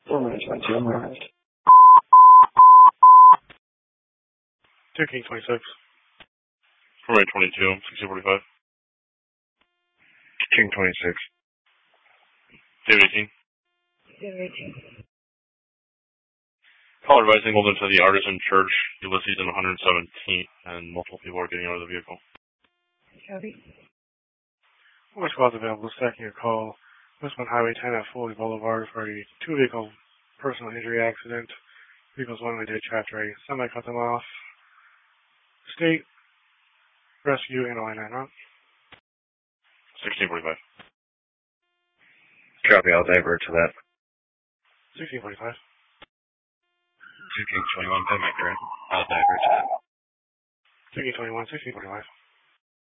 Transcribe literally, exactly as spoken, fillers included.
four minutes, twenty-two, I'm arrived. two King twenty-six. four minute twenty-two, sixteen forty-five. King twenty-six. David eighteen. David eighteen. Call advising Golden to the Artisan Church, Ulysses in one hundred seventeenth, and multiple people are getting out of the vehicle. Copy. Four squads available, stacking your call. Westbound Highway ten at Foley Boulevard for a two-vehicle personal injury accident. Vehicles one way ditch after a semi cut them off. State rescue and line nine out. sixteen forty-five. Copy, I'll divert to that. sixteen forty-five. two King twenty-one, Penmaker. I'll divert to that. two King twenty-one, sixteen forty-five.